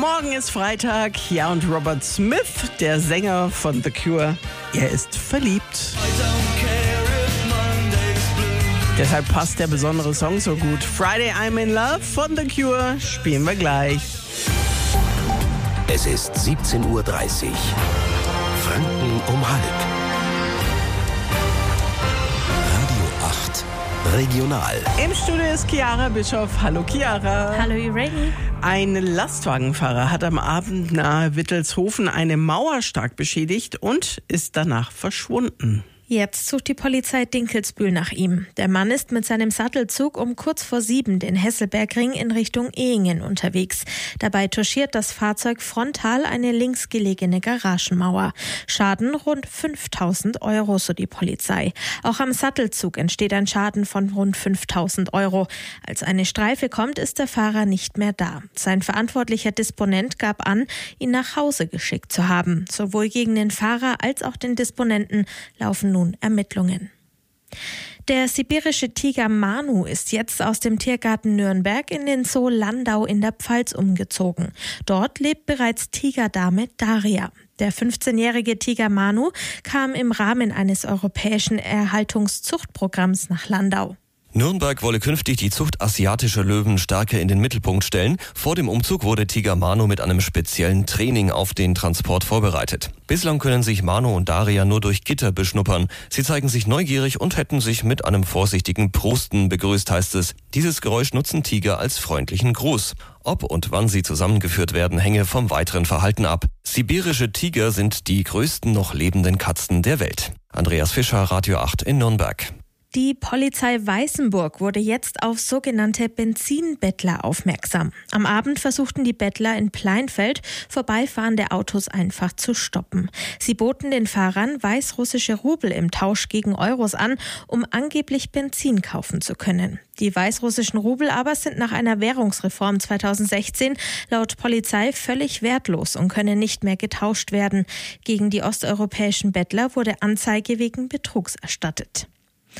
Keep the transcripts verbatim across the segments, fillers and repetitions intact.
Morgen ist Freitag, ja, und Robert Smith, der Sänger von The Cure, er ist verliebt. Deshalb passt der besondere Song so gut. Friday I'm in Love von The Cure spielen wir gleich. Es ist siebzehn Uhr dreißig. Franken um halb. Radio acht Regional. Im Studio ist Chiara Bischoff. Hallo Chiara. Hallo Irene. Ein Lastwagenfahrer hat am Abend nahe Wittelshofen eine Mauer stark beschädigt und ist danach verschwunden. Jetzt sucht die Polizei Dinkelsbühl nach ihm. Der Mann ist mit seinem Sattelzug um kurz vor sieben den Hesselbergring in Richtung Ehingen unterwegs. Dabei touchiert das Fahrzeug frontal eine links gelegene Garagenmauer. Schaden rund fünftausend Euro, so die Polizei. Auch am Sattelzug entsteht ein Schaden von rund fünftausend Euro. Als eine Streife kommt, ist der Fahrer nicht mehr da. Sein verantwortlicher Disponent gab an, ihn nach Hause geschickt zu haben. Sowohl gegen den Fahrer als auch den Disponenten laufen nun Ermittlungen. Der sibirische Tiger Manu ist jetzt aus dem Tiergarten Nürnberg in den Zoo Landau in der Pfalz umgezogen. Dort lebt bereits Tigerdame Daria. Der fünfzehnjährige Tiger Manu kam im Rahmen eines europäischen Erhaltungszuchtprogramms nach Landau. Nürnberg wolle künftig die Zucht asiatischer Löwen stärker in den Mittelpunkt stellen. Vor dem Umzug wurde Tiger Manu mit einem speziellen Training auf den Transport vorbereitet. Bislang können sich Manu und Daria nur durch Gitter beschnuppern. Sie zeigen sich neugierig und hätten sich mit einem vorsichtigen Prusten begrüßt, heißt es. Dieses Geräusch nutzen Tiger als freundlichen Gruß. Ob und wann sie zusammengeführt werden, hänge vom weiteren Verhalten ab. Sibirische Tiger sind die größten noch lebenden Katzen der Welt. Andreas Fischer, Radio acht in Nürnberg. Die Polizei Weißenburg wurde jetzt auf sogenannte Benzinbettler aufmerksam. Am Abend versuchten die Bettler in Pleinfeld vorbeifahrende Autos einfach zu stoppen. Sie boten den Fahrern weißrussische Rubel im Tausch gegen Euros an, um angeblich Benzin kaufen zu können. Die weißrussischen Rubel aber sind nach einer Währungsreform zweitausendsechzehn laut Polizei völlig wertlos und können nicht mehr getauscht werden. Gegen die osteuropäischen Bettler wurde Anzeige wegen Betrugs erstattet.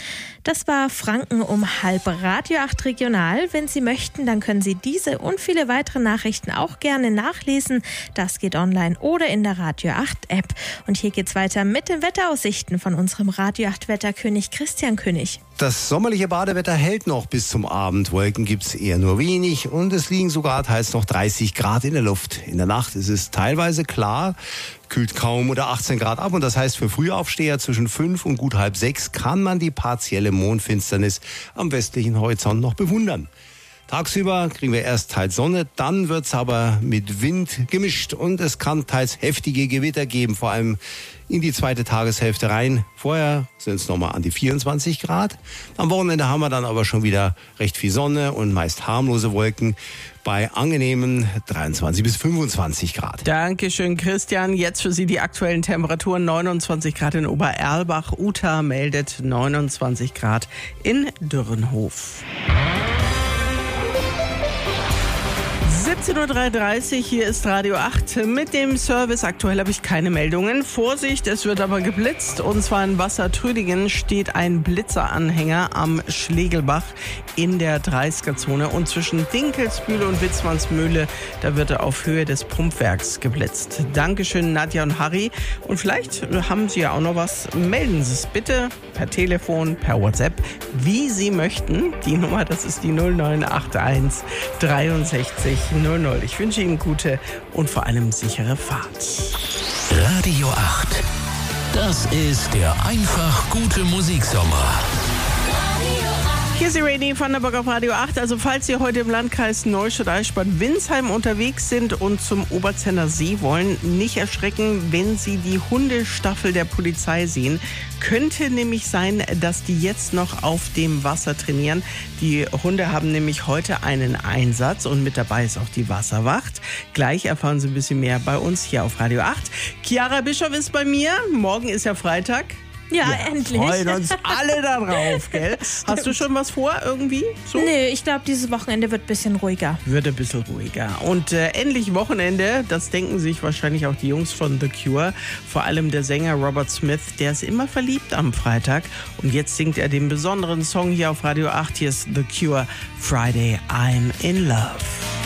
Das war Franken um halb. Radio acht Regional. Wenn Sie möchten, dann können Sie diese und viele weitere Nachrichten auch gerne nachlesen. Das geht online oder in der Radio acht App. Und hier geht's weiter mit den Wetteraussichten von unserem Radio acht Wetterkönig Christian König. Das sommerliche Badewetter hält noch bis zum Abend. Wolken gibt's eher nur wenig und es liegen sogar teils noch dreißig Grad in der Luft. In der Nacht ist es teilweise klar, kühlt kaum unter achtzehn Grad ab und das heißt für Frühaufsteher zwischen fünf und gut halb sechs kann man die partielle Mondfinsternis am westlichen Horizont noch bewundern. Tagsüber kriegen wir erst teils Sonne, dann wird's aber mit Wind gemischt und es kann teils heftige Gewitter geben, vor allem in die zweite Tageshälfte rein. Vorher sind es nochmal an die vierundzwanzig Grad. Am Wochenende haben wir dann aber schon wieder recht viel Sonne und meist harmlose Wolken bei angenehmen dreiundzwanzig bis fünfundzwanzig Grad. Dankeschön, Christian. Jetzt für Sie die aktuellen Temperaturen. neunundzwanzig Grad in Obererlbach. Uta meldet neunundzwanzig Grad in Dürrenhof. siebzehn Uhr dreiunddreißig, hier ist Radio acht mit dem Service. Aktuell habe ich keine Meldungen. Vorsicht, es wird aber geblitzt. Und zwar in Wassertrüdingen steht ein Blitzeranhänger am Schlegelbach in der dreißiger-Zone. Und zwischen Dinkelsbühl und Witzmannsmühle, da wird er auf Höhe des Pumpwerks geblitzt. Dankeschön, Nadja und Harry. Und vielleicht haben Sie ja auch noch was. Melden Sie es bitte per Telefon, per WhatsApp, wie Sie möchten. Die Nummer, das ist die null neun acht eins dreiundsechzig null null. Ich wünsche Ihnen gute und vor allem sichere Fahrt. Radio acht. Das ist der einfach gute Musiksommer. Hier ist Irene von der Bock auf Radio acht. Also falls Sie heute im Landkreis Neustadt-Eichsbad-Winsheim unterwegs sind und zum Oberzenner See wollen, nicht erschrecken, wenn Sie die Hundestaffel der Polizei sehen. Könnte nämlich sein, dass die jetzt noch auf dem Wasser trainieren. Die Hunde haben nämlich heute einen Einsatz und mit dabei ist auch die Wasserwacht. Gleich erfahren Sie ein bisschen mehr bei uns hier auf Radio acht. Chiara Bischoff ist bei mir. Morgen ist ja Freitag. Ja, ja, endlich. Wir freuen uns alle darauf, gell? Hast du schon was vor irgendwie? So? Nee, ich glaube, dieses Wochenende wird ein bisschen ruhiger. Wird ein bisschen ruhiger. Und äh, endlich Wochenende, das denken sich wahrscheinlich auch die Jungs von The Cure. Vor allem der Sänger Robert Smith, der ist immer verliebt am Freitag. Und jetzt singt er den besonderen Song hier auf Radio acht. Hier ist The Cure, Friday I'm in Love.